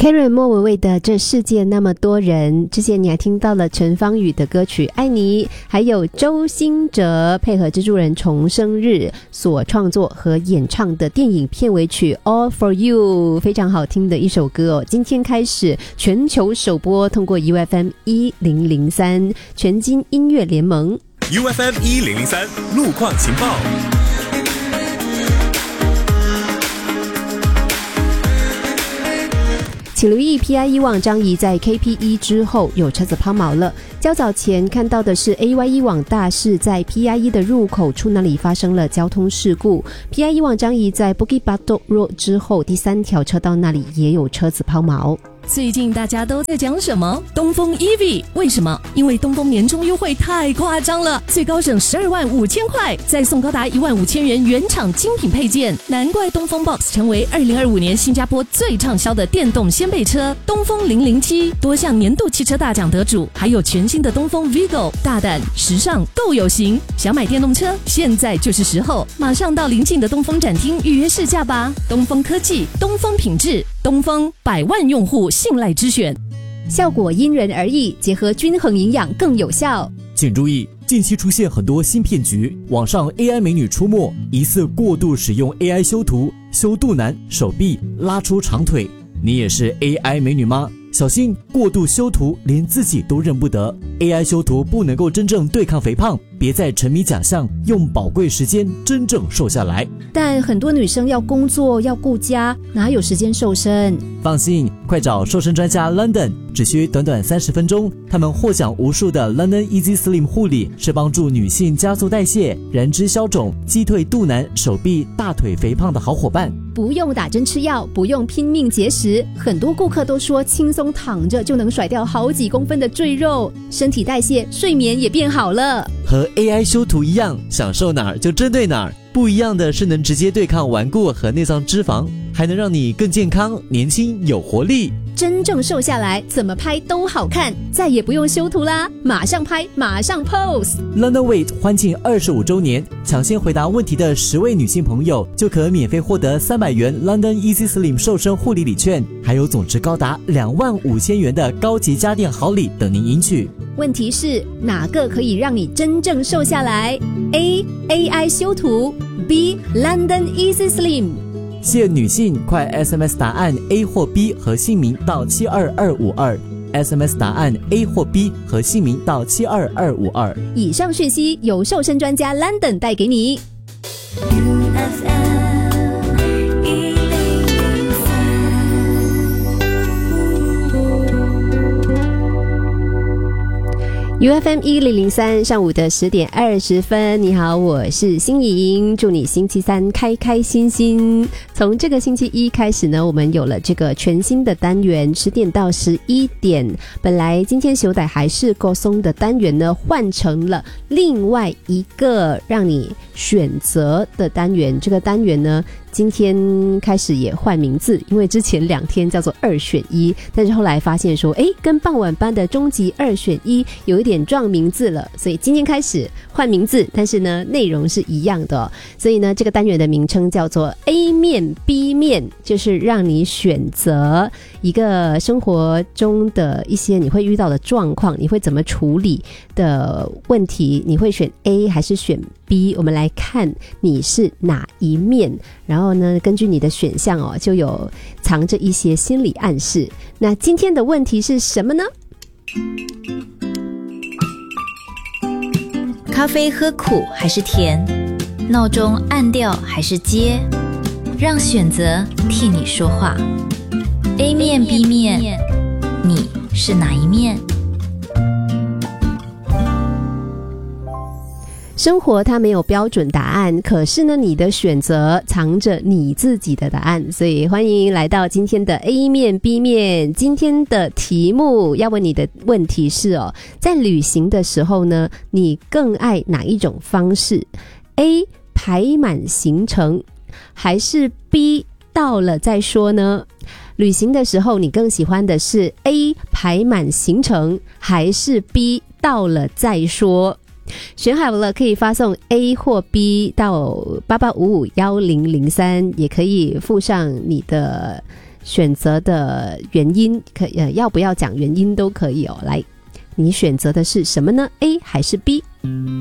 Karen 莫文蔚的这世界那么多人，之前你还听到了陈芳语的歌曲爱你，还有周兴哲配合蜘蛛人重生日所创作和演唱的电影片尾曲 All For You， 非常好听的一首歌哦。今天开始全球首播，通过 UFM 1003全金音乐联盟 UFM 1003路况情报。 请留意 PIE 往张仪在 KP1 之后有车子抛锚了。较早前看到的是 AYE 往大势在 PIE 的入口处那里发生了交通事故。PIE 往张仪在 Bukit Batok Road 之后第3条车道那里也有车子抛锚。 最近大家都在讲什么？东风 EV， 为什么？因为东风年终优惠太夸张了，最高省12万5千块，再送高达1万5千元原厂精品配件，难怪东风 Box 成为2025年新加坡最畅销的电动掀背车。东风007多项年度汽车大奖得主，还有全新的东风 Vigo， 大胆、时尚、够有型。想买电动车，现在就是时候，马上到邻近的东风展厅预约试驾吧。东风科技，东风品质，东风100万用户信赖之选。 效果因人而异，结合均衡营养更有效。 请注意，近期出现很多新骗局，网上 AI 美女出没，疑似过度使用 AI 修图，修肚腩、手臂，拉出长腿。你也是 AI 美女吗？小心过度修图，连自己都认不得。AI 修图不能够真正对抗肥胖，别再沉迷假象，用宝贵时间真正瘦下来。 但很多女生要工作要顾家，哪有时间瘦身？ 放心，快找瘦身专家 London， 只需短短30分钟，他们获奖无数的 London Easy Slim 护理是帮助女性加速代谢、燃脂消肿、击退肚腩、手臂、大腿肥胖的好伙伴。 不用打针吃药，不用拼命节食，很多顾客都说轻松躺着就能甩掉好几公分的赘肉，身体代谢、睡眠也变好了。 和 AI 修图一样，想瘦哪儿就针对哪儿。不一样的是能直接对抗顽固和内脏脂肪，还能让你更健康、年轻、有活力。 真正瘦下来，怎么拍都好看，再也不用修图啦，马上拍，马上 pose。 London Weight 欢庆25周年，抢先回答问题的10位女性朋友就可免费获得300元 London Easy Slim 瘦身护理礼券，还有总值高达2万5千元的高级家电好礼等您赢取。 问题是哪个可以让你真正瘦下来？ A. AI 修图， B. London Easy Slim。 限女性，快 SMS 答案 A 或 B 和姓名到72252。SMS 答案 A 或 B 和姓名到72252。 以上讯息由瘦身专家 London 带给你。 UFM 1003上午的10点20分，你好，我是欣莹，祝你星期三开开心心。从这个星期一开始呢，我们有了这个全新的单元10点到11点。本来今天修改还是高松的单元呢，换成了另外一个让你选择的单元。这个单元呢，今天开始也换名字，因为之前2天叫做2选1，但是后来发现说，跟傍晚班的终极2选1有一点撞名字了，所以今天开始换名字，但是呢，内容是一样的哦。所以呢，这个单元的名称叫做 A 面 B 面，就是让你选择一个生活中的一些你会遇到的状况，你会怎么处理的问题，你会选 A 还是选 B？ 我们来看你是哪一面，然后呢，根据你的选项哦，就有藏着一些心理暗示。那今天的问题是什么呢？ 咖啡喝苦还是甜？闹钟按掉还是接？让选择替你说话。A 面 B 面，你是哪一面？ 生活它没有标准答案，可是呢，你的选择藏着你自己的答案。所以欢迎来到今天的 A 面 B 面。今天的题目要问你的问题是在旅行的时候呢，你更爱哪一种方式？ A 排满行程，还是 B 到了再说呢？旅行的时候你更喜欢的是 A 排满行程，还是 B 到了再说？选好了可以发送 A 或 B 到88551003，也可以附上你的选择的原因要不要讲原因都可以哦。来，你选择的是什么呢？ A 还是 B？